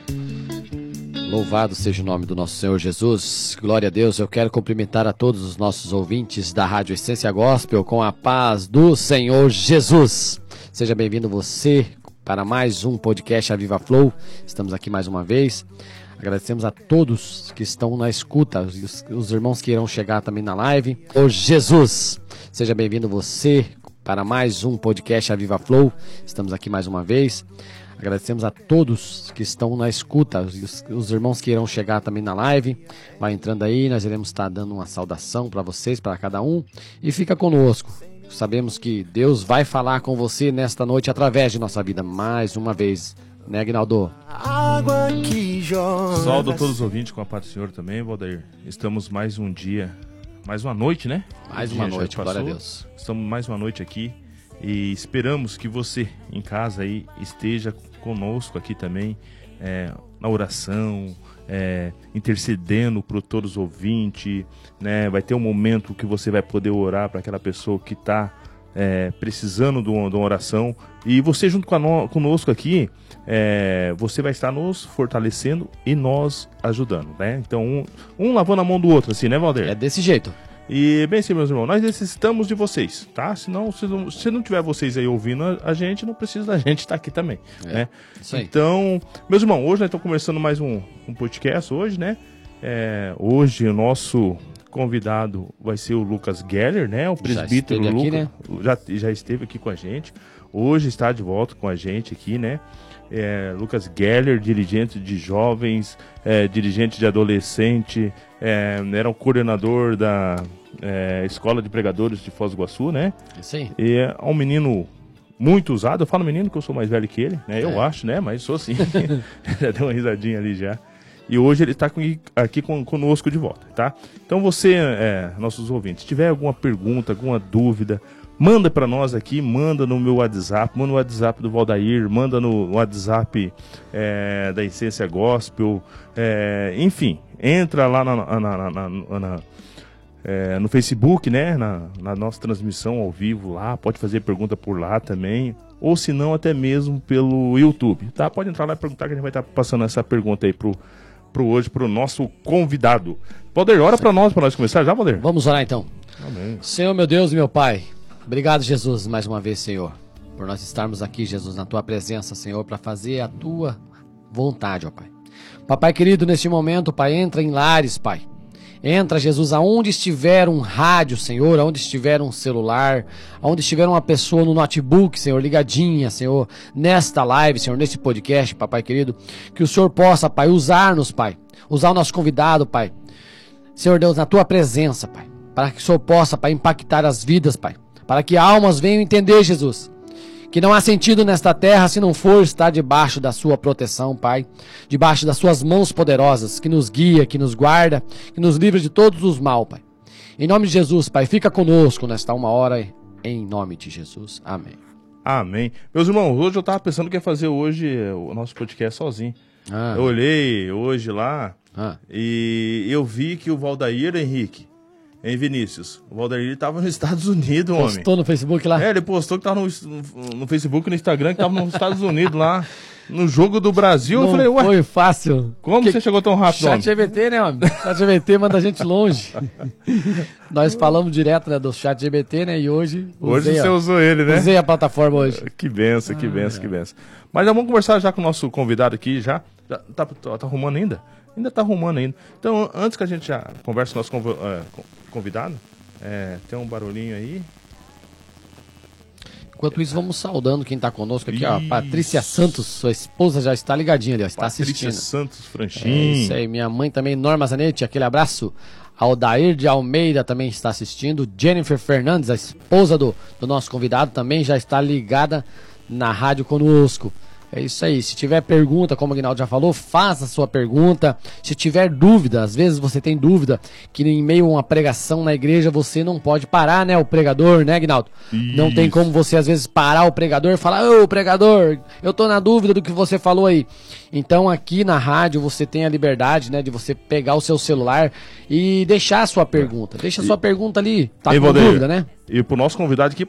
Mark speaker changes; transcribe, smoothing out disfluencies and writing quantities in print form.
Speaker 1: Louvado seja o nome do nosso Senhor Jesus. Glória a Deus. Eu quero cumprimentar a todos os nossos ouvintes da Rádio Essência Gospel com a paz do Senhor Jesus. Seja bem-vindo você para mais um podcast Aviva Flow. Estamos aqui mais uma vez. Agradecemos a todos que estão na escuta, os irmãos que irão chegar também na live. Ô Jesus, seja bem-vindo você para mais um podcast Aviva Flow. Estamos aqui mais uma vez. Agradecemos a todos que estão na escuta, os irmãos que irão chegar também na live. Vai entrando aí, nós iremos estar dando uma saudação para vocês, para cada um. E fica conosco. Sabemos que Deus vai falar com você nesta noite através de nossa vida, mais uma vez. Né, Aguinaldo?
Speaker 2: Saúdo a todos os ouvintes com a paz do Senhor também, Valdair. Estamos mais um dia, mais uma noite, né?
Speaker 1: Mais uma noite, glória a Deus.
Speaker 2: Estamos mais uma noite aqui. E esperamos que você em casa aí esteja conosco aqui também, na oração, intercedendo por todos os ouvintes, né? Vai ter um momento que você vai poder orar para aquela pessoa que está precisando de uma oração. E você junto conosco aqui, você vai estar nos fortalecendo e nós ajudando, né? Então um lavando a mão do outro, assim, né, Valdir?
Speaker 1: É desse jeito.
Speaker 2: E, bem sim, meus irmãos, nós necessitamos de vocês, tá? Senão, se não tiver vocês aí ouvindo a gente, não precisa da gente estar aqui também, né?
Speaker 1: Isso aí.
Speaker 2: Então, meus irmãos, hoje nós estamos começando mais um podcast hoje, né? Hoje o nosso convidado vai ser o Lucas Geller, né? O presbítero
Speaker 1: já esteve
Speaker 2: Lucas,
Speaker 1: aqui, né?
Speaker 2: já esteve aqui com a gente. Hoje está de volta com a gente aqui, né? Lucas Geller, dirigente de jovens, dirigente de adolescente, era o coordenador da Escola de Pregadores de Foz do Iguaçu, né?
Speaker 1: Isso aí.
Speaker 2: E é um menino muito usado. Eu falo menino que eu sou mais velho que ele, né? Eu acho, né? Mas sou sim. Já deu uma risadinha ali já. E hoje ele está aqui conosco de volta, tá? Então você, nossos ouvintes, se tiver alguma pergunta, alguma dúvida, manda para nós aqui, manda no meu WhatsApp, manda no WhatsApp do Valdair, manda no WhatsApp da Essência Gospel, enfim, entra lá no Facebook, né, na nossa transmissão ao vivo lá, pode fazer pergunta por lá também, ou se não até mesmo pelo YouTube, tá? Pode entrar lá e perguntar que a gente vai estar passando essa pergunta aí pro nosso convidado. Valdair, ora para nós começar já, Valdair?
Speaker 1: Vamos orar então.
Speaker 2: Amém.
Speaker 1: Senhor, meu Deus e meu Pai, obrigado, Jesus, mais uma vez, Senhor, por nós estarmos aqui, Jesus, na Tua presença, Senhor, para fazer a Tua vontade, ó Pai. Papai querido, neste momento, Pai, entra em lares, Pai. Entra, Jesus, aonde estiver um rádio, Senhor, aonde estiver um celular, aonde estiver uma pessoa no notebook, Senhor, ligadinha, Senhor, nesta live, Senhor, neste podcast, Papai querido, que o Senhor possa, Pai, usar-nos, Pai, usar o nosso convidado, Pai, Senhor Deus, na Tua presença, Pai, para que o Senhor possa, Pai, impactar as vidas, Pai, para que almas venham entender, Jesus, que não há sentido nesta terra se não for estar debaixo da Sua proteção, Pai, debaixo das Suas mãos poderosas, que nos guia, que nos guarda, que nos livra de todos os mal, Pai. Em nome de Jesus, Pai, fica conosco nesta uma hora, em nome de Jesus. Amém.
Speaker 2: Amém. Meus irmãos, hoje eu estava pensando que ia fazer hoje o nosso podcast sozinho. Eu olhei hoje lá e eu vi que o Valdair Henrique, em Vinícius, o Valdair estava nos Estados Unidos, homem.
Speaker 1: Postou no Facebook lá?
Speaker 2: Ele postou que estava no Facebook e no Instagram, que estava nos Estados Unidos lá, no jogo do Brasil.
Speaker 1: Não,
Speaker 2: eu falei, ué,
Speaker 1: foi fácil.
Speaker 2: Como você chegou tão rápido, homem?
Speaker 1: ChatGPT, né, homem? ChatGPT manda a gente longe. Nós falamos direto, né, do ChatGPT, né, e hoje
Speaker 2: Você usou ele, né?
Speaker 1: Usei a plataforma hoje.
Speaker 2: Que benção, que benção, que benção. Mas já vamos conversar já com o nosso convidado aqui, já tá arrumando ainda? Ainda tá arrumando ainda. Então, antes que a gente já converse com o nosso convidado, tem um barulhinho aí.
Speaker 1: Enquanto isso, vamos saudando quem tá conosco aqui, ó. Patrícia Santos, sua esposa já está ligadinha ali, ó. Está assistindo.
Speaker 2: Patrícia Santos Franchim.
Speaker 1: Isso aí, minha mãe também, Norma Zanetti, aquele abraço. Aldair de Almeida também está assistindo. Jennifer Fernandes, a esposa do nosso convidado, também já está ligada na rádio conosco. É isso aí, se tiver pergunta, como o Aguinaldo já falou, faça a sua pergunta. Se tiver dúvida, às vezes você tem dúvida que em meio a uma pregação na igreja você não pode parar, né, o pregador, né, Aguinaldo?
Speaker 2: Isso.
Speaker 1: Não tem como você às vezes parar o pregador e falar: ô pregador, eu tô na dúvida do que você falou aí. Então aqui na rádio você tem a liberdade, né, de você pegar o seu celular e deixar a sua pergunta. Deixa a sua pergunta ali, tá com dúvida, né?
Speaker 2: E pro nosso convidado aqui,